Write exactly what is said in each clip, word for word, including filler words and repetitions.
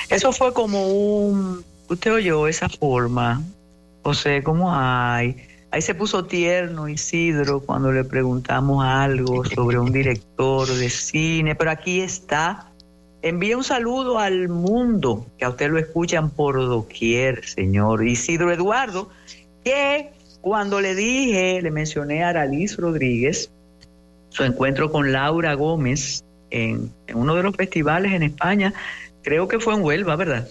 Eso fue como un, usted oyó esa forma, José, ¿cómo hay? Ahí se puso tierno Isidro cuando le preguntamos algo sobre un director de cine, pero aquí está. Envía un saludo al mundo, que a usted lo escuchan por doquier, señor Isidro Eduardo, que cuando le dije, le mencioné a Aralis Rodríguez, su encuentro con Laura Gómez en, en uno de los festivales en España, creo que fue en Huelva, ¿verdad?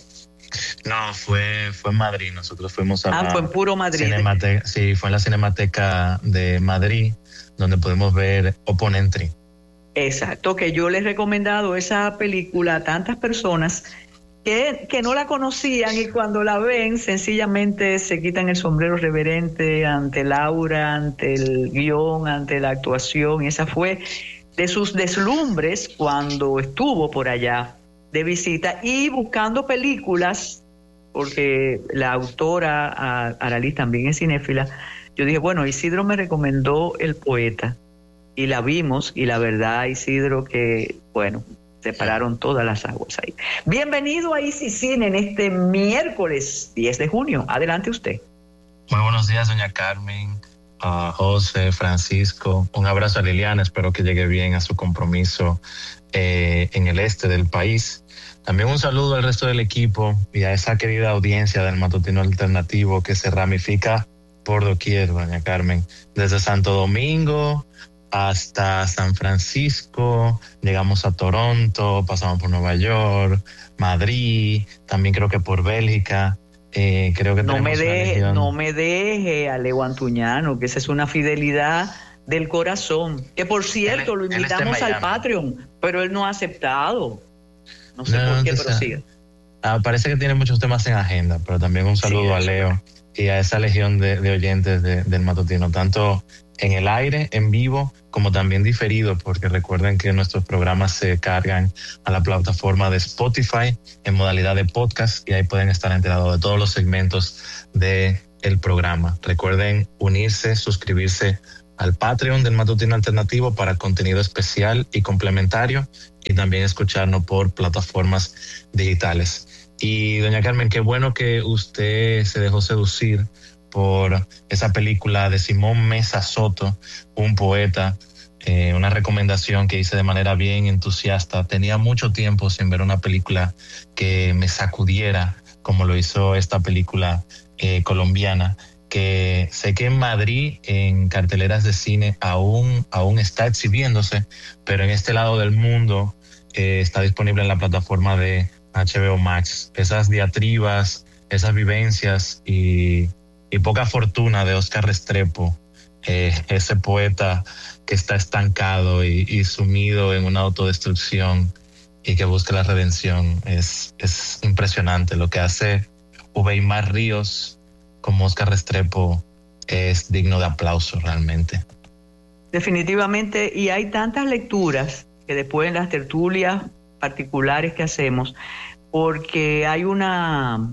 No, fue, fue en Madrid. Nosotros fuimos a ah, la fue en puro Madrid. Cinemate- sí, fue en la Cinemateca de Madrid, donde pudimos ver Oponentry. Exacto, que yo les he recomendado esa película a tantas personas que, que no la conocían y cuando la ven sencillamente se quitan el sombrero reverente ante Laura, ante el guión, ante la actuación. Y esa fue de sus deslumbres cuando estuvo por allá de visita y buscando películas, porque la autora Aralis también es cinéfila. Yo dije, bueno, Isidro me recomendó El Poeta y la vimos, y la verdad, Isidro, que bueno, separaron todas las aguas ahí. Bienvenido a Easy Cine en este miércoles diez de junio. Adelante usted. Muy buenos días, doña Carmen, a José, Francisco. Un abrazo a Liliana, espero que llegue bien a su compromiso eh, en el este del país. También un saludo al resto del equipo y a esa querida audiencia del Matutino Alternativo que se ramifica por doquier, doña Carmen, desde Santo Domingo hasta San Francisco, llegamos a Toronto, pasamos por Nueva York, Madrid, también creo que por Bélgica. Eh, creo que no me deje, región... no me deje, Alejo Antuñano, que esa es una fidelidad del corazón. Que por cierto, él, lo invitamos al Patreon, pero él no ha aceptado. No sé no, por qué, pero sigue. Ah, parece que tiene muchos temas en agenda, pero también un saludo sí, a Leo y a esa legión de, de oyentes de, del Matutino, tanto en el aire, en vivo, como también diferido, porque recuerden que nuestros programas se cargan a la plataforma de Spotify en modalidad de podcast y ahí pueden estar enterados de todos los segmentos del programa. Recuerden unirse, suscribirse al Patreon del Matutino Alternativo para contenido especial y complementario y también escucharnos por plataformas digitales. Y doña Carmen, qué bueno que usted se dejó seducir por esa película de Simón Mesa Soto, un poeta, eh, una recomendación que hice de manera bien entusiasta. Tenía mucho tiempo sin ver una película que me sacudiera como lo hizo esta película eh, colombiana, que sé que en Madrid, en carteleras de cine, aún, aún está exhibiéndose, pero en este lado del mundo eh, está disponible en la plataforma de H B O Max. Esas diatribas, esas vivencias y y poca fortuna de Óscar Restrepo, eh, ese poeta que está estancado y, y sumido en una autodestrucción y que busca la redención. Es, es impresionante lo que hace Ubeimar Ríos como Óscar Restrepo, es digno de aplauso realmente. Definitivamente, y hay tantas lecturas que después en las tertulias particulares que hacemos, porque hay una...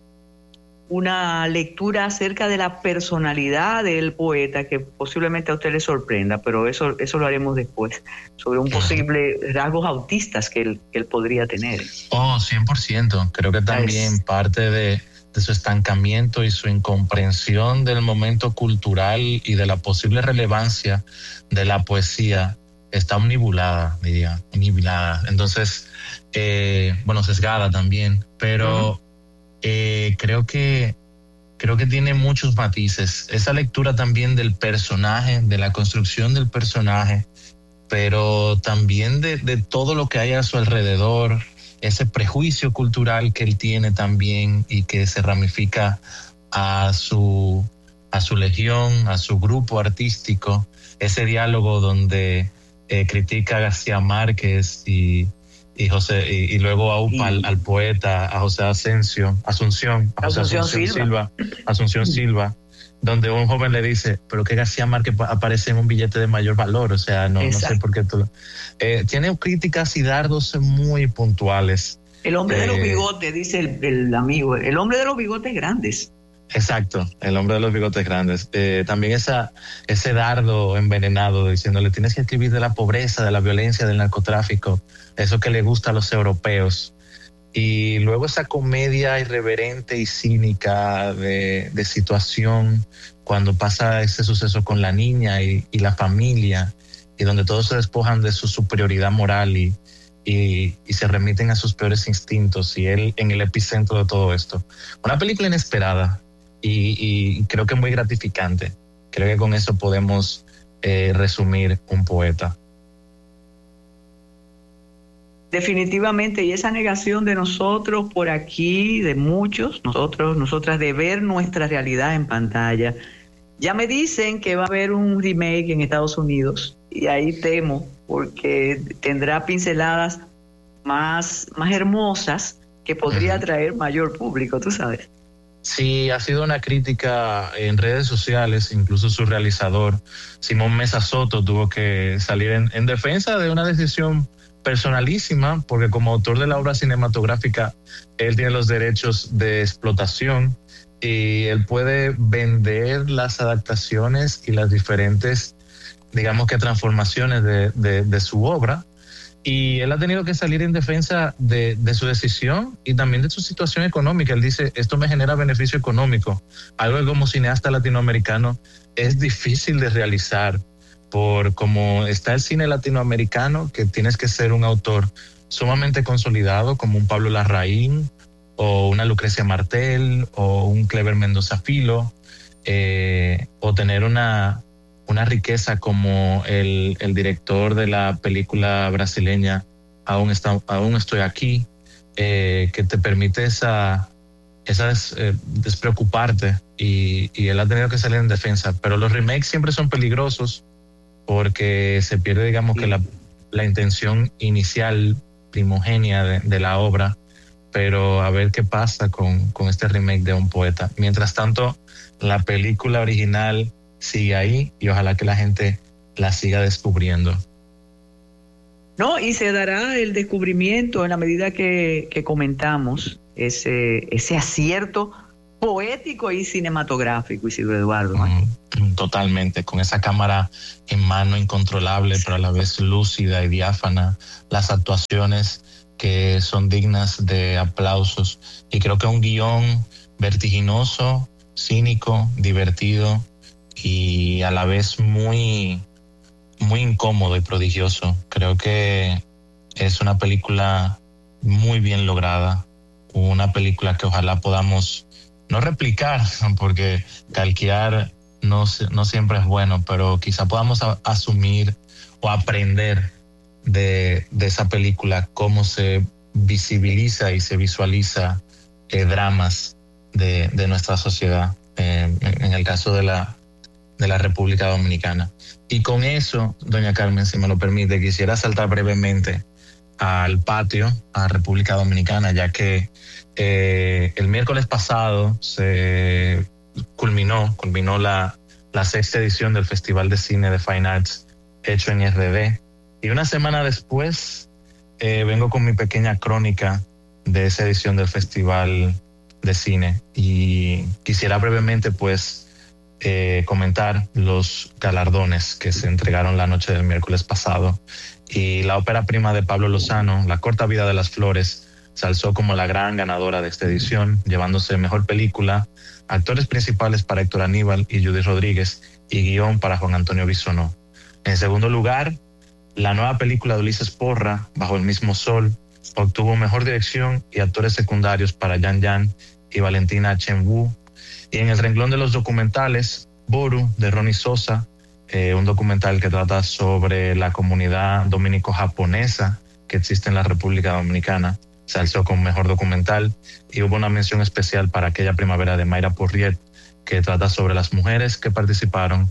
una lectura acerca de la personalidad del poeta que posiblemente a usted le sorprenda, pero eso, eso lo haremos después, sobre un posible rasgos autistas que él, que él podría tener. Oh, cien por ciento. Creo que también es... parte de, de su estancamiento y su incomprensión del momento cultural y de la posible relevancia de la poesía está omnibulada, diría, omnibulada. Entonces, eh, bueno, sesgada también, pero... Uh-huh. Eh, creo que creo que tiene muchos matices. Esa lectura también del personaje, de la construcción del personaje, pero también de, de todo lo que hay a su alrededor, ese prejuicio cultural que él tiene también y que se ramifica a su, a su legión, a su grupo artístico, ese diálogo donde eh, critica a García Márquez y Y José, y, y luego aupa y, al, al poeta, a José Asensio, Asunción, a José Asunción, Asunción Silva. Silva, Asunción Silva, donde un joven le dice, pero que García Márquez aparece en un billete de mayor valor, o sea, no, no sé por qué tú... Eh, tiene críticas y dardos muy puntuales. El hombre eh, de los bigotes, dice el, el amigo, el hombre de los bigotes grandes. Exacto, el hombre de los bigotes grandes. Eh, también esa, ese dardo envenenado diciéndole tienes que escribir de la pobreza, de la violencia, del narcotráfico, eso que le gusta a los europeos. Y luego esa comedia irreverente y cínica de, de situación cuando pasa ese suceso con la niña y, y la familia, y donde todos se despojan de su superioridad moral y, y, y se remiten a sus peores instintos, y él en el epicentro de todo esto. Una película inesperada y, y creo que muy gratificante. Creo que con eso podemos eh, resumir Un poeta. Definitivamente, y esa negación de nosotros por aquí, de muchos, nosotros, nosotras, de ver nuestra realidad en pantalla. Ya me dicen que va a haber un remake en Estados Unidos, y ahí temo, porque tendrá pinceladas más, más hermosas que podría uh-huh. atraer mayor público, tú sabes. Sí, ha sido una crítica en redes sociales, incluso su realizador, Simón Mesa Soto, tuvo que salir en, en defensa de una decisión personalísima, porque como autor de la obra cinematográfica, él tiene los derechos de explotación y él puede vender las adaptaciones y las diferentes, digamos que transformaciones de, de, de su obra, y él ha tenido que salir en defensa de, de su decisión y también de su situación económica. Él dice, esto me genera beneficio económico, algo que como cineasta latinoamericano es difícil de realizar, por cómo está el cine latinoamericano, que tienes que ser un autor sumamente consolidado como un Pablo Larraín o una Lucrecia Martel o un Clever Mendoza Filo, eh, o tener una, una riqueza como el, el director de la película brasileña Aún, está, aún estoy aquí, eh, que te permite esa, esa des, eh, despreocuparte, y, y él ha tenido que salir en defensa. Pero los remakes siempre son peligrosos, porque se pierde, digamos, sí. que la, la intención inicial, primogénea de, de la obra, pero a ver qué pasa con, con este remake de Un poeta. Mientras tanto, la película original sigue ahí, y ojalá que la gente la siga descubriendo. No, y se dará el descubrimiento en la medida que, que comentamos ese, ese acierto poético y cinematográfico, Isidro Eduardo. Mm, totalmente, con esa cámara en mano incontrolable, pero a la vez lúcida y diáfana, las actuaciones que son dignas de aplausos, y creo que un guión vertiginoso, cínico, divertido y a la vez muy, muy incómodo y prodigioso. Creo que es una película muy bien lograda, una película que ojalá podamos no replicar, porque calquear no, no siempre es bueno, pero quizá podamos a, asumir o aprender de, de esa película cómo se visibiliza y se visualiza eh, dramas de, de nuestra sociedad, eh, en el caso de la, de la República Dominicana. Y con eso, doña Carmen, si me lo permite, quisiera saltar brevemente al patio, a República Dominicana, ya que eh, el miércoles pasado se culminó, culminó la, la sexta edición del Festival de Cine de Fine Arts hecho en R D, y una semana después eh, vengo con mi pequeña crónica de esa edición del Festival de Cine, y quisiera brevemente pues eh, comentar los galardones que se entregaron la noche del miércoles pasado. Y la ópera prima de Pablo Lozano, La corta vida de las flores, se alzó como la gran ganadora de esta edición, llevándose mejor película, actores principales para Héctor Aníbal y Judith Rodríguez, y guión para Juan Antonio Bisonó. En segundo lugar, la nueva película de Ulises Porra, Bajo el mismo sol, obtuvo mejor dirección y actores secundarios para Yan Yan y Valentina Chen Wu. Y en el renglón de los documentales, Boru, de Ronnie Sosa, Eh, un documental que trata sobre la comunidad dominico-japonesa que existe en la República Dominicana, se alzó con mejor documental, y hubo una mención especial para Aquella primavera de Mayra Porriet, que trata sobre las mujeres que participaron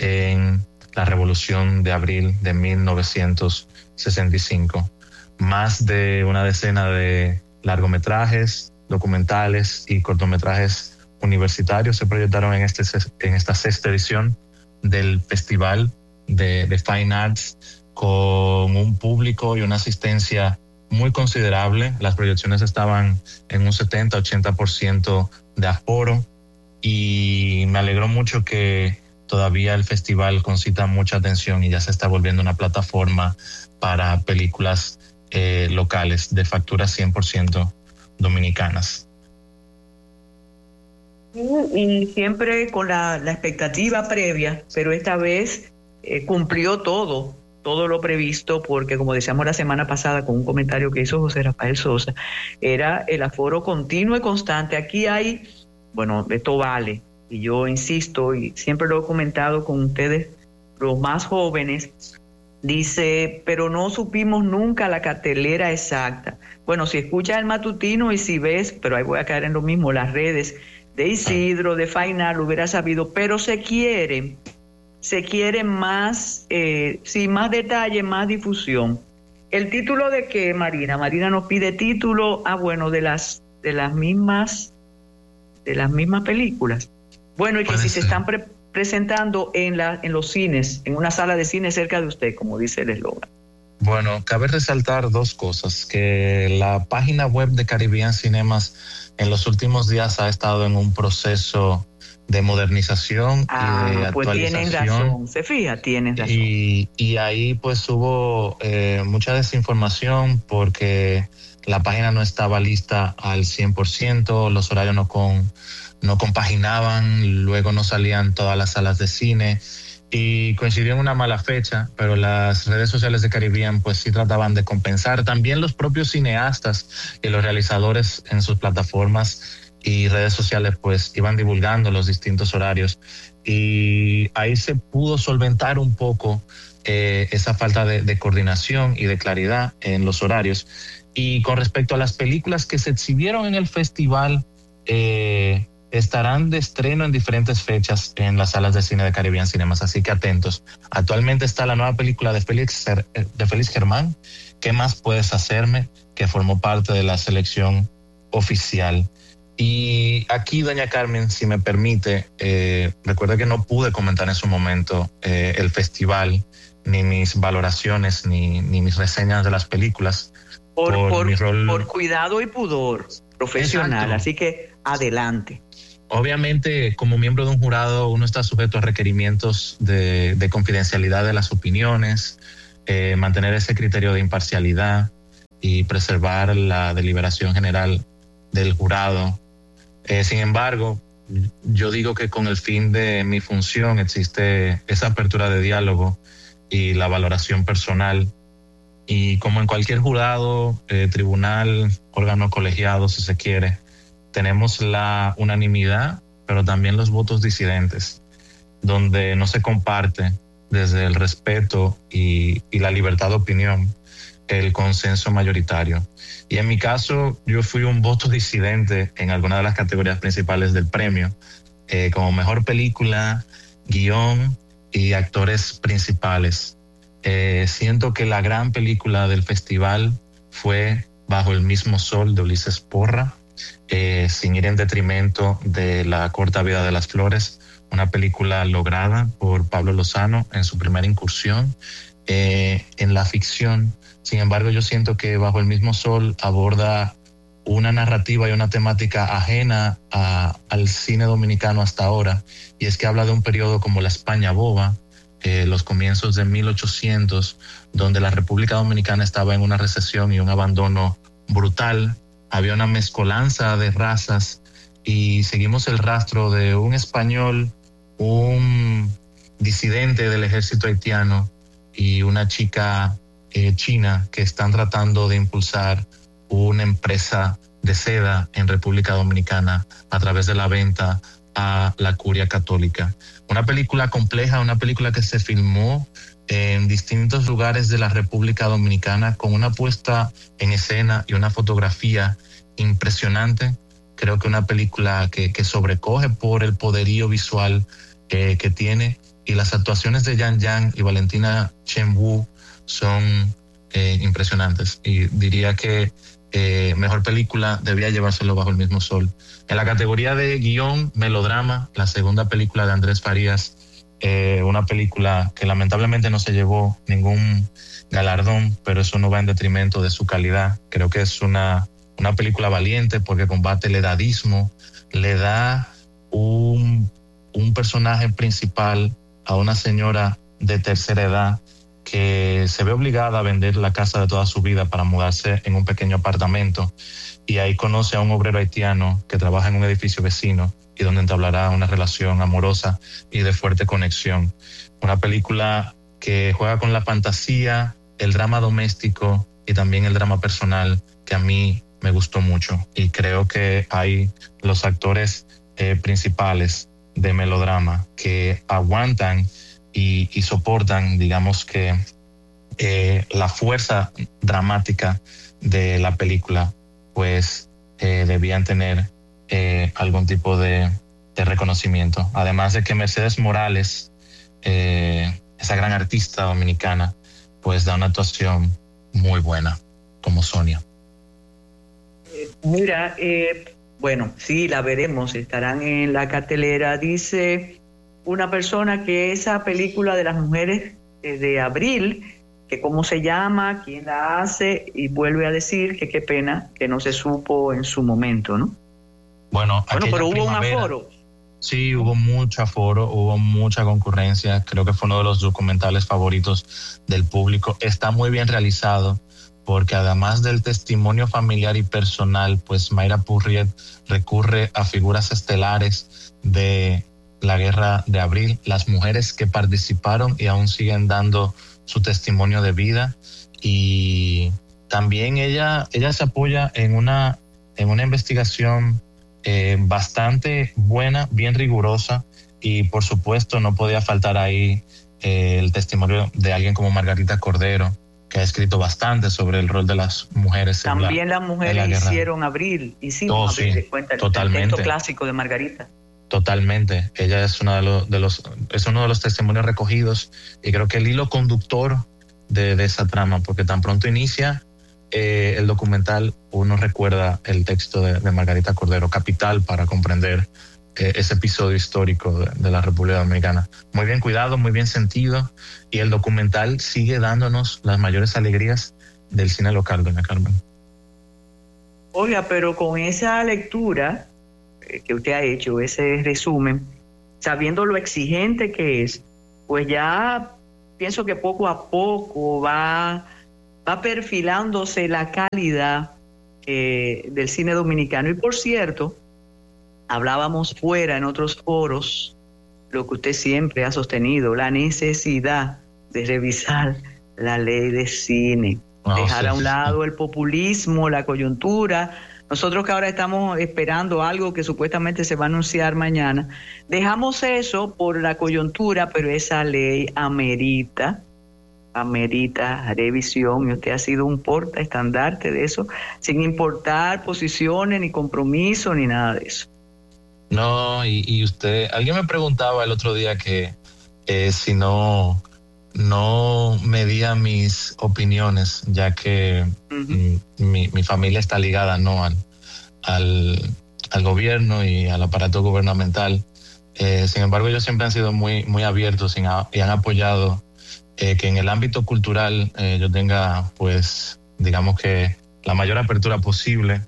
en la Revolución de Abril de mil novecientos sesenta y cinco. Más de una decena de largometrajes, documentales y cortometrajes universitarios se proyectaron en, este, en esta sexta edición del Festival de, de Fine Arts, con un público y una asistencia muy considerable. Las proyecciones estaban en un setenta a ochenta por ciento de aforo, y me alegró mucho que todavía el festival concita mucha atención y ya se está volviendo una plataforma para películas eh, locales de factura cien por ciento dominicanas. Y siempre con la, la expectativa previa, pero esta vez eh, cumplió todo, todo lo previsto, porque como decíamos la semana pasada con un comentario que hizo José Rafael Sosa, era el aforo continuo y constante. Aquí hay, bueno, esto vale, y yo insisto, y siempre lo he comentado con ustedes, los más jóvenes, dice, pero no supimos nunca la cartelera exacta. Bueno, si escuchas el matutino y si ves, pero ahí voy a caer en lo mismo, las redes de Isidro, de Fainal, hubiera sabido, pero se quiere, se quiere más, eh, sí, más detalle, más difusión. ¿El título de qué, Marina? Marina nos pide título, ah, bueno, de las, de las mismas, de las mismas películas. Bueno, y que si se están pre- presentando en, la, en los cines, en una sala de cine cerca de usted, como dice el eslogan. Bueno, cabe resaltar dos cosas, que la página web de Caribbean Cinemas en los últimos días ha estado en un proceso de modernización ah, y de pues actualización. Tienen razón, se fija, tienen razón. Y, y ahí pues hubo eh, mucha desinformación porque la página no estaba lista al cien por ciento, los horarios no, con, no compaginaban, luego no salían todas las salas de cine. Y coincidió en una mala fecha, pero las redes sociales de Caribbean pues sí trataban de compensar. También los propios cineastas y los realizadores en sus plataformas y redes sociales pues iban divulgando los distintos horarios y ahí se pudo solventar un poco eh, esa falta de, de coordinación y de claridad en los horarios. Y con respecto a las películas que se exhibieron en el festival, eh, estarán de estreno en diferentes fechas en las salas de cine de Caribbean Cinemas, así que atentos. Actualmente está la nueva película de Félix, de Félix Germán, ¿Qué más puedes hacerme?, que formó parte de la selección oficial. Y aquí, doña Carmen, si me permite, eh, recuerda que no pude comentar en su momento eh, el festival, ni mis valoraciones, ni, ni mis reseñas de las películas. Por, por, por, mi rol... por cuidado y pudor profesional, exacto. Así que adelante. Obviamente, como miembro de un jurado, uno está sujeto a requerimientos de, de confidencialidad de las opiniones, eh, mantener ese criterio de imparcialidad y preservar la deliberación general del jurado. Eh, sin embargo, yo digo que con el fin de mi función existe esa apertura de diálogo y la valoración personal. Y como en cualquier jurado, eh, tribunal, órgano colegiado, si se quiere, tenemos la unanimidad, pero también los votos disidentes, donde no se comparte desde el respeto y, y la libertad de opinión el consenso mayoritario. Y en mi caso, yo fui un voto disidente en alguna de las categorías principales del premio, eh, como mejor película, guión y actores principales. Eh, siento que la gran película del festival fue Bajo el mismo sol de Ulises Porra, eh, sin ir en detrimento de La corta vida de las flores, una película lograda por Pablo Lozano en su primera incursión eh, en la ficción. Sin embargo, yo siento que Bajo el mismo sol aborda una narrativa y una temática ajena a, al cine dominicano hasta ahora, y es que habla de un periodo como la España boba, eh, los comienzos de mil ochocientos, donde la República Dominicana estaba en una recesión y un abandono brutal. Había una mezcolanza de razas y seguimos el rastro de un español, un disidente del ejército haitiano y una chica eh, china que están tratando de impulsar una empresa de seda en República Dominicana a través de la venta a la curia católica. Una película compleja, una película que se filmó en distintos lugares de la República Dominicana con una puesta en escena y una fotografía impresionante. Creo que una película que, que sobrecoge por el poderío visual eh, que tiene, y las actuaciones de Yan Yan y Valentina Chen Wu son eh, impresionantes, y diría que eh, mejor película debía llevárselo Bajo el mismo sol. En la categoría de guión, melodrama, la segunda película de Andrés Farías, eh, una película que lamentablemente no se llevó ningún galardón, pero eso no va en detrimento de su calidad. Creo que es una, una película valiente porque combate el edadismo, le da un, un personaje principal a una señora de tercera edad que se ve obligada a vender la casa de toda su vida para mudarse en un pequeño apartamento, y ahí conoce a un obrero haitiano que trabaja en un edificio vecino y donde entablará una relación amorosa y de fuerte conexión. Una película que juega con la fantasía, el drama doméstico y también el drama personal, que a mí me gustó mucho, y creo que hay los actores eh, principales de melodrama que aguantan y, y soportan, digamos que eh, la fuerza dramática de la película, pues eh, debían tener eh, algún tipo de, de reconocimiento. Además de que Mercedes Morales, eh, esa gran artista dominicana, pues da una actuación muy buena como Sonia. Mira, eh, bueno, sí, la veremos, estarán en la cartelera. Dice una persona que esa película de las mujeres de abril, que cómo se llama, quién la hace, y vuelve a decir que qué pena que no se supo en su momento, ¿no? Bueno, bueno pero hubo primavera, un aforo. Sí, hubo mucho aforo, hubo mucha concurrencia. Creo que fue uno de los documentales favoritos del público. Está muy bien realizado, porque además del testimonio familiar y personal, pues Mayra Purriet recurre a figuras estelares de la Guerra de Abril, las mujeres que participaron y aún siguen dando su testimonio de vida. Y también ella, ella se apoya en una, en una investigación eh, bastante buena, bien rigurosa, y por supuesto no podía faltar ahí eh, el testimonio de alguien como Margarita Cordero, que ha escrito bastante sobre el rol de las mujeres. También la, las mujeres hicieron Abril, hicimos oh, Abril, sí, de cuenta, el, totalmente. el texto clásico de Margarita. Totalmente. Ella es, una de los, de los, es uno de los testimonios recogidos, y creo que el hilo conductor de, de esa trama, porque tan pronto inicia eh, el documental, uno recuerda el texto de, de Margarita Cordero, capital para comprender eh, ese episodio histórico de, de la República Dominicana. Muy bien cuidado, muy bien sentido, y el documental sigue dándonos las mayores alegrías del cine local, doña Carmen. Oiga, pero con esa lectura que usted ha hecho, ese resumen, sabiendo lo exigente que es, pues ya pienso que poco a poco va, va perfilándose la calidad eh, del cine dominicano. Y por cierto, hablábamos fuera en otros foros, lo que usted siempre ha sostenido, la necesidad de revisar la ley de cine, oh, dejar sí, a un lado el populismo, la coyuntura. Nosotros que ahora estamos esperando algo que supuestamente se va a anunciar mañana, dejamos eso por la coyuntura, pero esa ley amerita, amerita revisión, y usted ha sido un portaestandarte de eso, sin importar posiciones, ni compromiso, ni nada de eso. No, y, y usted, alguien me preguntaba el otro día que eh, si no, no medía mis opiniones, ya que uh-huh. mi, mi familia está ligada no al, al, al gobierno y al aparato gubernamental. Eh, sin embargo, ellos siempre han sido muy, muy abiertos y, ha, y han apoyado eh, que en el ámbito cultural eh, yo tenga, pues, digamos que la mayor apertura posible.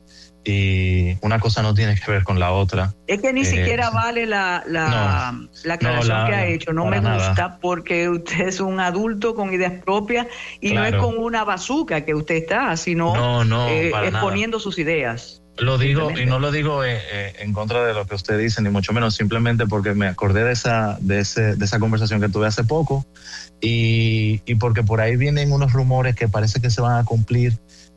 Y una cosa no tiene que ver con la otra. Es que ni eh, siquiera vale la, la, no, la aclaración no, la, que ha hecho. No me gusta nada. Porque usted es un adulto con ideas propias y claro. no es con una bazuca que usted está, sino no, no, eh, exponiendo nada. Sus ideas. Lo digo, y no lo digo eh, eh, en contra de lo que usted dice, ni mucho menos, simplemente porque me acordé de esa, de ese, de esa conversación que tuve hace poco, y, y porque por ahí vienen unos rumores que parece que se van a cumplir,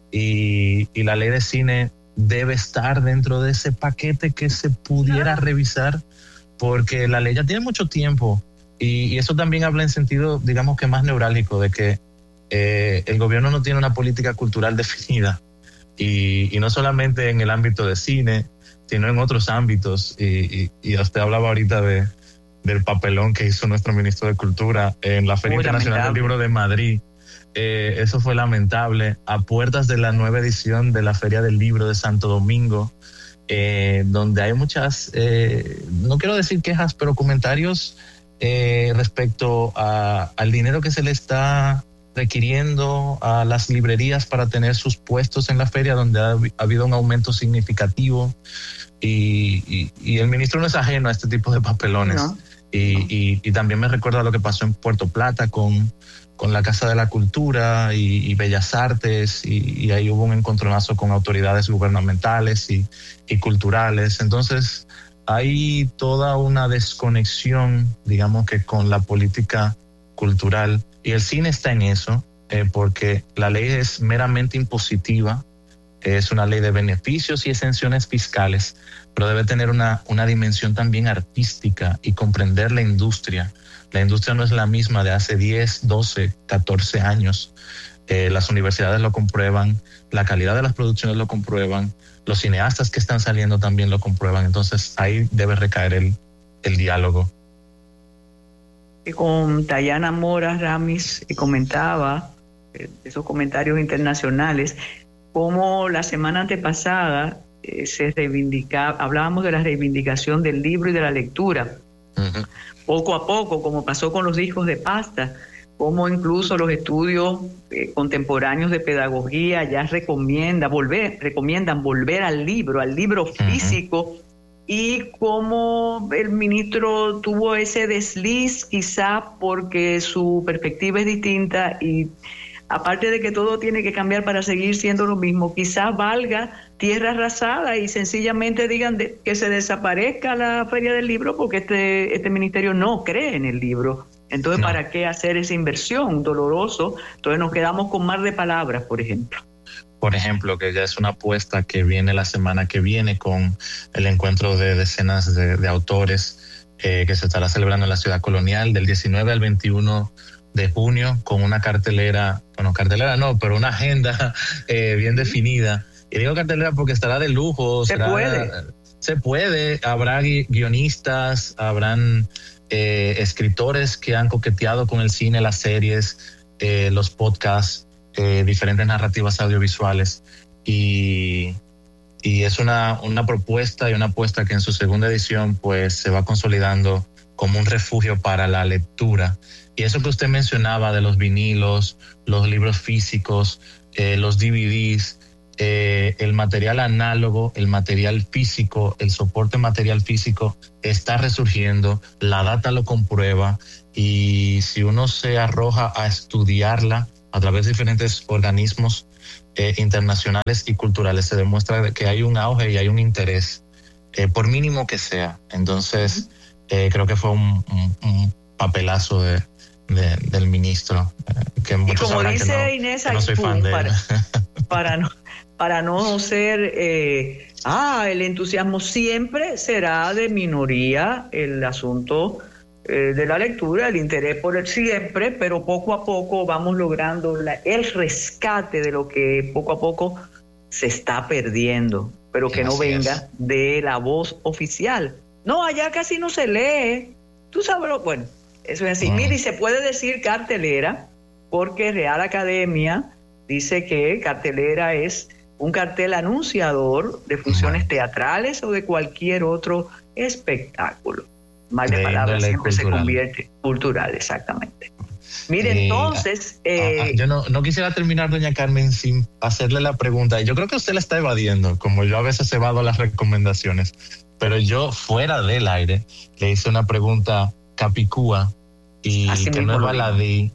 y, y la ley de cine debe estar dentro de ese paquete que se pudiera revisar, porque la ley ya tiene mucho tiempo, y, y eso también habla en sentido, digamos que más neurálgico, de que eh, el gobierno no tiene una política cultural definida, y, y no solamente en el ámbito de cine, sino en otros ámbitos, y, y, y usted hablaba ahorita de, del papelón que hizo nuestro ministro de Cultura en la Feria Muy Internacional lamentable. del Libro de Madrid. Eh, eso fue lamentable, a puertas de la nueva edición de la Feria del Libro de Santo Domingo, eh, donde hay muchas, eh, no quiero decir quejas, pero comentarios eh, respecto a, al dinero que se le está requiriendo a las librerías para tener sus puestos en la feria, donde ha, ha habido un aumento significativo, y, y, y el ministro no es ajeno a este tipo de papelones. No. Y, y, y también me recuerda lo que pasó en Puerto Plata con con la Casa de la Cultura y, y Bellas Artes, y, y ahí hubo un encontronazo con autoridades gubernamentales y, y culturales. Entonces hay toda una desconexión, digamos que con la política cultural, y el cine está en eso, eh, porque la ley es meramente impositiva, es una ley de beneficios y exenciones fiscales, pero debe tener una, una dimensión también artística y comprender la industria. La industria no es la misma de hace diez, doce, catorce años. Eh, las universidades lo comprueban, la calidad de las producciones lo comprueban, los cineastas que están saliendo también lo comprueban. Entonces ahí debe recaer el, el diálogo. Y con Tayana Mora Ramis comentaba eh, esos comentarios internacionales, como la semana antepasada eh, se reivindicaba, hablábamos de la reivindicación del libro y de la lectura. Uh-huh. Poco a poco, como pasó con los discos de pasta, como incluso los estudios eh, contemporáneos de pedagogía ya recomienda volver, recomiendan volver al libro, al libro físico, uh-huh. Y como el ministro tuvo ese desliz, quizá porque su perspectiva es distinta, y aparte de que todo tiene que cambiar para seguir siendo lo mismo, quizás valga tierra arrasada y sencillamente digan de, que se desaparezca la Feria del Libro, porque este, este ministerio no cree en el libro. Entonces, no. ¿Para qué hacer esa inversión? Doloroso. Entonces nos quedamos con mar de palabras, por ejemplo. Por ejemplo, que ya es una apuesta que viene la semana que viene con el encuentro de decenas de, de autores eh, que se estará celebrando en la Ciudad Colonial del diecinueve al veintiuno de junio, con una cartelera, bueno, cartelera no, pero una agenda eh, bien definida. Y digo cartelera porque estará de lujo. Se será, puede. Se puede. Habrá guionistas, habrán eh, escritores que han coqueteado con el cine, las series, eh, los podcasts, eh, diferentes narrativas audiovisuales. Y, y es una, una propuesta y una apuesta que en su segunda edición pues se va consolidando como un refugio para la lectura. Y eso que usted mencionaba de los vinilos, los libros físicos, eh, los D V Ds, eh, el material análogo, el material físico, el soporte material físico está resurgiendo, la data lo comprueba, y si uno se arroja a estudiarla a través de diferentes organismos eh, internacionales y culturales, se demuestra que hay un auge y hay un interés, eh, por mínimo que sea. Entonces, eh, creo que fue un, un, un papelazo de De, del ministro, eh, que muchos y como dice que no, Inés que no soy fan de para, él. para no para no ser eh, ah el entusiasmo siempre será de minoría el asunto eh, de la lectura, el interés por el siempre, pero poco a poco vamos logrando la, el rescate de lo que poco a poco se está perdiendo, pero que no venga de la voz oficial. No, allá casi no se lee, tú sabes lo bueno. Eso es así. Mm. Mire, y se puede decir cartelera porque Real Academia dice que cartelera es un cartel anunciador de funciones mm. teatrales o de cualquier otro espectáculo. Mal de, de palabras siempre cultural. Se convierte cultural, exactamente. Mire, eh, entonces... Eh, ah, yo no, no quisiera terminar, doña Carmen, sin hacerle la pregunta. Yo creo que usted la está evadiendo, como yo a veces evado las recomendaciones, pero yo fuera del aire le hice una pregunta capicúa y así que no es baladí,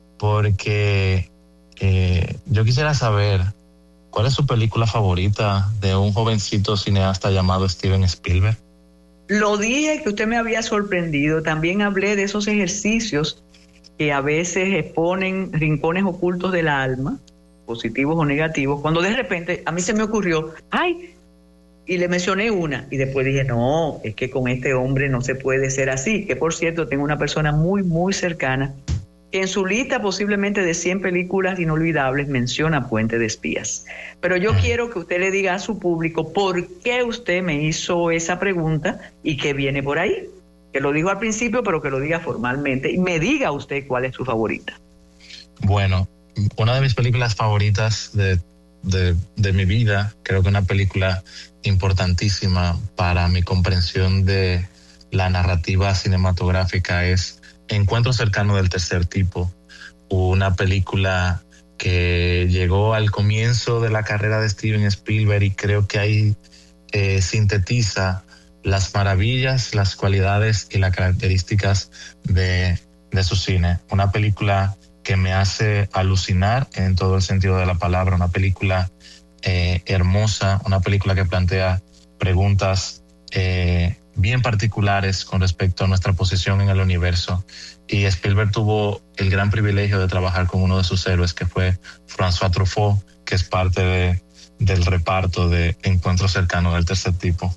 porque eh, yo quisiera saber cuál es su película favorita de un jovencito cineasta llamado Steven Spielberg. Lo dije que usted me había sorprendido. También hablé de esos ejercicios que a veces exponen rincones ocultos del alma, positivos o negativos, cuando de repente a mí se me ocurrió, ay, y le mencioné una, y después dije, no, es que con este hombre no se puede ser así, que por cierto tengo una persona muy, muy cercana, que en su lista posiblemente de cien películas inolvidables menciona Puente de Espías. Pero yo quiero que usted le diga a su público por qué usted me hizo esa pregunta y qué viene por ahí. Que lo dijo al principio, pero que lo diga formalmente, y me diga usted cuál es su favorita. Bueno, una de mis películas favoritas de, de, de mi vida, creo que una película importantísima para mi comprensión de la narrativa cinematográfica, es Encuentro cercano del tercer tipo, una película que llegó al comienzo de la carrera de Steven Spielberg, y creo que ahí eh, sintetiza las maravillas, las cualidades y las características de, de su cine. Una película que me hace alucinar en todo el sentido de la palabra, una película eh, hermosa, una película que plantea preguntas eh, bien particulares con respecto a nuestra posición en el universo. Y Spielberg tuvo el gran privilegio de trabajar con uno de sus héroes, que fue François Truffaut, que es parte de, del reparto de Encuentro Cercano del Tercer Tipo.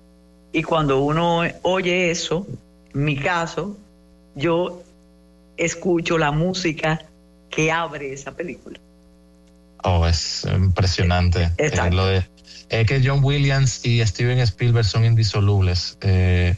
Y cuando uno oye eso, en mi caso, yo escucho la música que abre esa película. Oh, es impresionante. Exacto. Eh, lo de, es que John Williams y Steven Spielberg son indisolubles. Eh,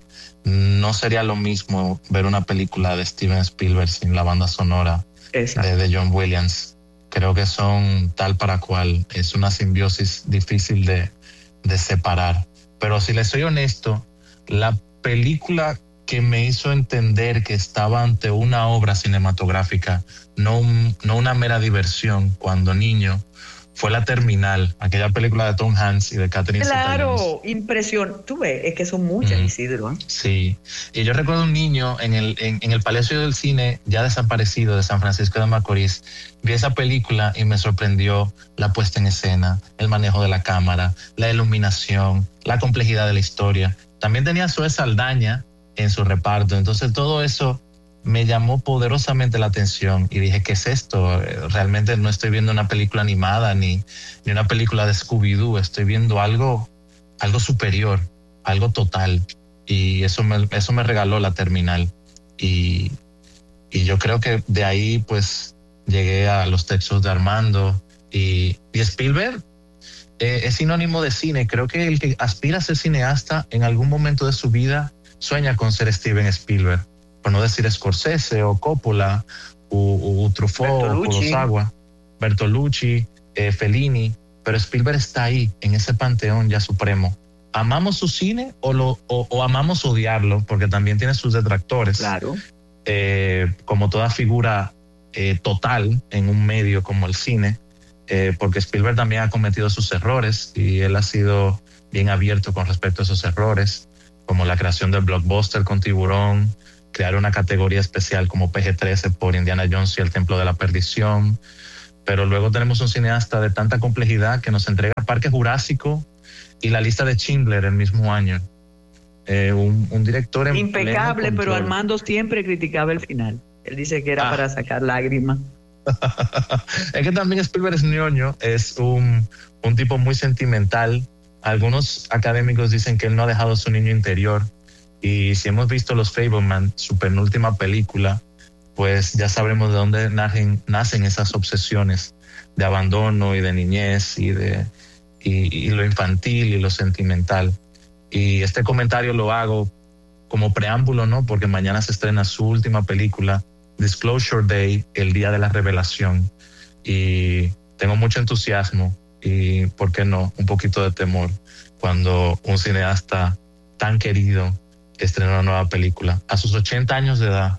no sería lo mismo ver una película de Steven Spielberg sin la banda sonora de, de John Williams. Creo que son tal para cual. Es una simbiosis difícil de, de separar. Pero si les soy honesto, la película que me hizo entender que estaba ante una obra cinematográfica, no, un, no una mera diversión cuando niño, fue La Terminal, aquella película de Tom Hanks y de Catherine Claro, Zeta-Jones. impresión. Tú ves, es que son muchas, mm. Isidro. ¿eh? Sí, y yo recuerdo un niño en el, en, en el Palacio del Cine, ya desaparecido, de San Francisco de Macorís. Vi esa película y me sorprendió la puesta en escena, el manejo de la cámara, la iluminación, la complejidad de la historia. También tenía a Zoe Saldaña en su reparto, entonces todo eso me llamó poderosamente la atención y dije, ¿qué es esto? Realmente no estoy viendo una película animada ni, ni una película de Scooby-Doo, estoy viendo algo, algo superior, algo total, y eso me, eso me regaló La Terminal. Y, y yo creo que de ahí pues llegué a los textos de Armando y, y Spielberg eh, es sinónimo de cine. Creo que el que aspira a ser cineasta en algún momento de su vida sueña con ser Steven Spielberg, por no decir Scorsese o Coppola o, o Truffaut o Kurosawa, Bertolucci, eh, Fellini, pero Spielberg está ahí en ese panteón ya supremo. ¿Amamos su cine o, lo, o, o amamos odiarlo? Porque también tiene sus detractores. Claro. Eh, como toda figura eh, total en un medio como el cine, eh, porque Spielberg también ha cometido sus errores y él ha sido bien abierto con respecto a esos errores, como la creación del blockbuster con Tiburón, crear una categoría especial como P G trece por Indiana Jones y el Templo de la Perdición. Pero luego tenemos un cineasta de tanta complejidad que nos entrega Parque Jurásico y La Lista de Schindler el mismo año. Eh, un, un director en impecable, pero Armando siempre criticaba el final. Él dice que era ah. para sacar lágrimas. Es que también Spielberg es ñoño, es un, un tipo muy sentimental. Algunos académicos dicen que él no ha dejado su niño interior. Y si hemos visto Los Fabelman, su penúltima película, pues ya sabremos de dónde nacen, nacen esas obsesiones de abandono y de niñez y de y, y lo infantil y lo sentimental. Y este comentario lo hago como preámbulo, ¿no? Porque mañana se estrena su última película, Disclosure Day, el día de la revelación. Y tengo mucho entusiasmo y, ¿por qué no?, un poquito de temor cuando un cineasta tan querido estrena una nueva película a sus ochenta años de edad.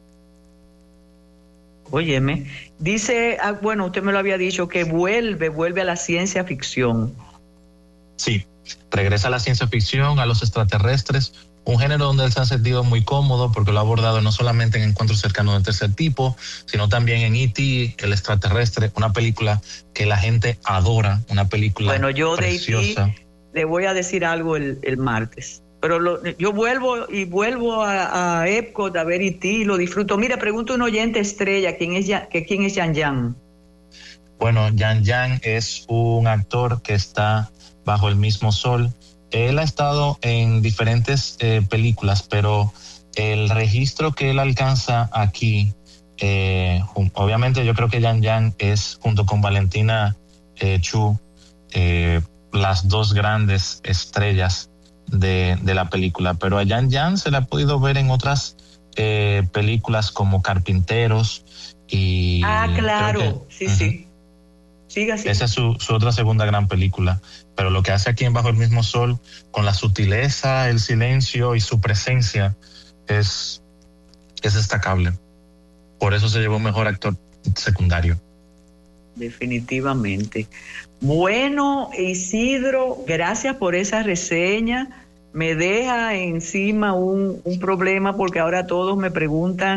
Óyeme, dice, ah, bueno, usted me lo había dicho, que vuelve, vuelve a la ciencia ficción. Sí, regresa a la ciencia ficción, a los extraterrestres, un género donde él se ha sentido muy cómodo porque lo ha abordado no solamente en Encuentros Cercanos del Tercer Tipo, sino también en E T, el extraterrestre, una película que la gente adora, una película bueno, yo preciosa. De E T le voy a decir algo el, el martes. Pero lo, yo vuelvo y vuelvo a, a Epcot a ver E T y lo disfruto. Mira, pregunto a un oyente estrella, ¿quién es, que, ¿quién es Yan Yan? Bueno, Yan Yan es un actor que está bajo el mismo sol. Él ha estado en diferentes eh, películas, pero el registro que él alcanza aquí, eh, obviamente yo creo que Yan Yan es, junto con Valentina eh, Chu, eh, las dos grandes estrellas De, de la película, pero a Yan Yan se la ha podido ver en otras eh, películas como Carpinteros y... Ah, claro, que, sí, uh-huh. sí. Siga, siga. Esa es su, su otra segunda gran película, pero lo que hace aquí en Bajo el Mismo Sol, con la sutileza, el silencio y su presencia, es, es destacable. Por eso se llevó mejor actor secundario. Definitivamente. Bueno, Isidro, gracias por esa reseña. Me deja encima un, un problema porque ahora todos me preguntan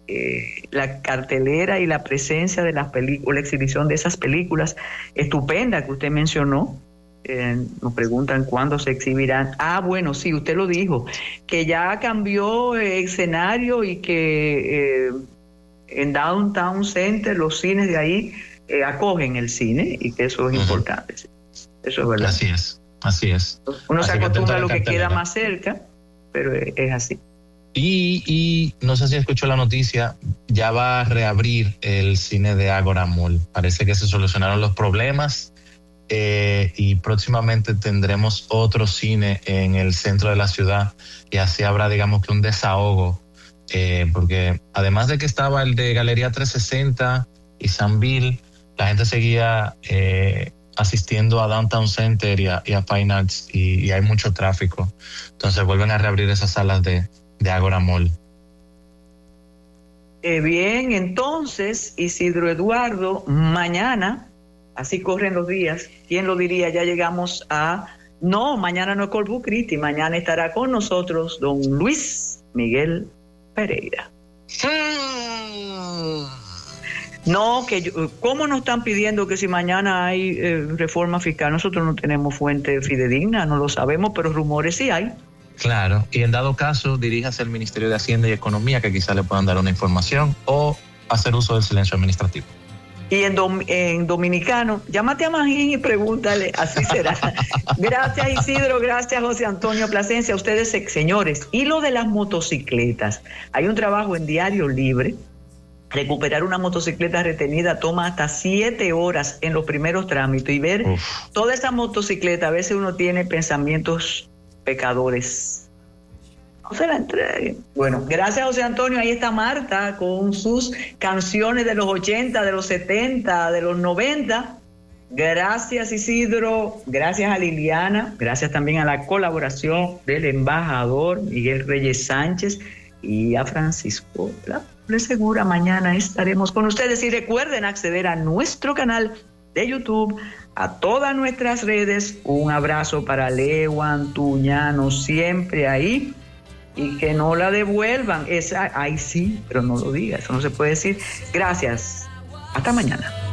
eh, la cartelera y la presencia de las películas, la exhibición de esas películas estupendas que usted mencionó. Eh, nos preguntan cuándo se exhibirán. Ah, bueno, sí, usted lo dijo, que ya cambió eh, escenario y que eh, en Downtown Center los cines de ahí eh, acogen el cine y que eso es uh-huh. importante. Sí. Eso es verdad. Así es, así es. Uno así se acostumbra a lo que queda más cerca, pero es, es así. Y, y no sé si escuchó la noticia, ya va a reabrir el cine de Ágora Mall. Parece que se solucionaron los problemas. Eh, y próximamente tendremos otro cine en el centro de la ciudad y así habrá, digamos, que un desahogo, eh, porque además de que estaba el de Galería trescientos sesenta y Sanville, la gente seguía eh, asistiendo a Downtown Center y a, y a Fine Arts y, y hay mucho tráfico, entonces vuelven a reabrir esas salas de, de Ágora Mall. Eh, bien, entonces Isidro Eduardo, mañana, así corren los días, ¿quién lo diría? Ya llegamos a... No, mañana no es Corpus Christi, mañana estará con nosotros don Luis Miguel Pereira. No, que yo, ¿cómo nos están pidiendo que si mañana hay eh, reforma fiscal? Nosotros no tenemos fuente fidedigna, no lo sabemos, pero rumores sí hay. Claro, y en dado caso, diríjase al Ministerio de Hacienda y Economía, que quizá le puedan dar una información o hacer uso del silencio administrativo. Y en, dom, en dominicano, llámate a Magín y pregúntale, así será. Gracias Isidro, gracias José Antonio Plasencia, a ustedes señores. Y lo de las motocicletas, hay un trabajo en Diario Libre. Recuperar una motocicleta retenida toma hasta siete horas en los primeros trámites y ver Uf. toda esa motocicleta, a veces uno tiene pensamientos pecadores. No se la entreguen. Bueno, gracias José Antonio. Ahí está Marta con sus canciones de los ochenta, de los setenta, de los noventa. Gracias Isidro, gracias a Liliana, gracias también a la colaboración del embajador Miguel Reyes Sánchez y a Francisco. Les segura, mañana estaremos con ustedes y recuerden acceder a nuestro canal de YouTube, a todas nuestras redes. Un abrazo para Leo Antuñano, siempre ahí. Y que no la devuelvan. Esa, ay sí, pero no lo diga, eso no se puede decir. Gracias. Hasta mañana.